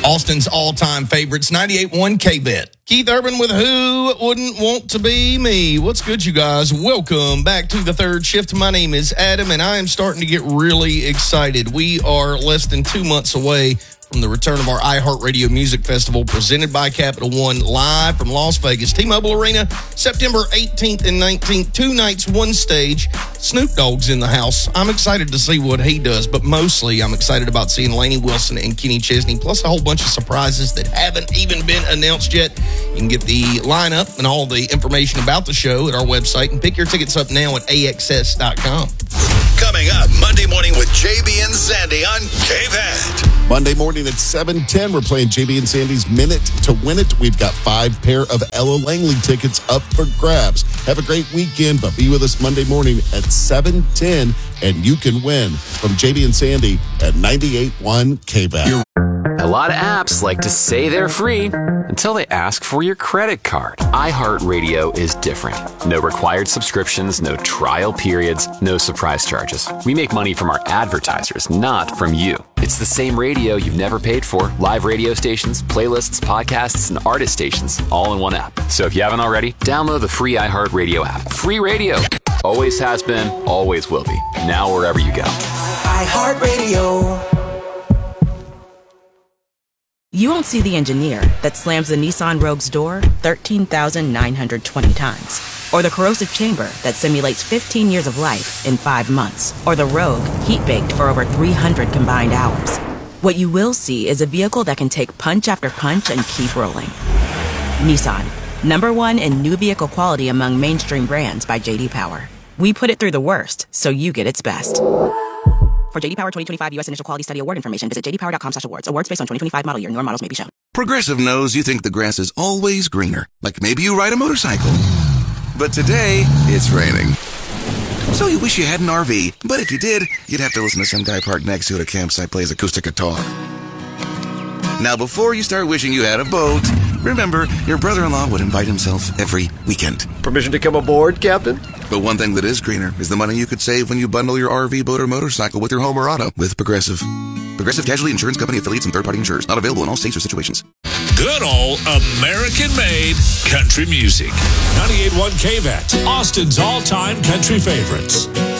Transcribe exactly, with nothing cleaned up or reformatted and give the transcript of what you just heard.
Austin's all-time favorites, ninety-eight point one K-Bet. Keith Urban with Who Wouldn't Want to Be Me. What's good, you guys? Welcome back to the third shift. My name is Adam, and I am starting to get really excited. We are less than two months away from the return of our iHeartRadio Music Festival presented by Capital One, live from Las Vegas. T-Mobile Arena, September eighteenth and nineteenth. Two nights, one stage. Snoop Dogg's in the house. I'm excited to see what he does, but mostly I'm excited about seeing Lainey Wilson and Kenny Chesney, plus a whole bunch of surprises that haven't even been announced yet. You can get the lineup and all the information about the show at our website and pick your tickets up now at A X S dot com. Coming up Monday morning with J B and Sandy on K-Bet. Monday morning at seven ten, we're playing J B and Sandy's Minute to Win It. We've got five pair of Ella Langley tickets up for grabs. Have a great weekend, but be with us Monday morning at seven ten, and you can win from J B and Sandy at ninety-eight point one K-Bet. A lot of apps like to say they're free until they ask for your credit card. iHeartRadio is different. No required subscriptions, no trial periods, no surprise charges. We make money from our advertisers, not from you. It's the same radio you've never paid for. Live radio stations, playlists, podcasts, and artist stations, all in one app. So if you haven't already, download the free iHeartRadio app. Free radio. Always has been, always will be. Now wherever you go. iHeartRadio. You won't see the engineer that slams the Nissan Rogue's door thirteen thousand nine hundred twenty times. Or the corrosive chamber that simulates fifteen years of life in five months. Or the Rogue heat-baked for over three hundred combined hours. What you will see is a vehicle that can take punch after punch and keep rolling. Nissan, number one in new vehicle quality among mainstream brands by J D Power. We put it through the worst, so you get its best. For J D Power twenty twenty-five U S Initial Quality Study Award information, visit j d power dot com slash awards. Awards based on twenty twenty-five model year. Newer models may be shown. Progressive knows you think the grass is always greener. Like maybe you ride a motorcycle. But today, it's raining. So you wish you had an R V. But if you did, you'd have to listen to some guy parked next to you at a campsite plays acoustic guitar. Now, before you start wishing you had a boat, remember, your brother-in-law would invite himself every weekend. Permission to come aboard, Captain? But one thing that is greener is the money you could save when you bundle your R V, boat, or motorcycle with your home or auto with Progressive. Progressive Casualty Insurance Company affiliates and third-party insurers. Not available in all states or situations. Good old American-made country music. ninety-eight point one K-Bet, Austin's all-time country favorites.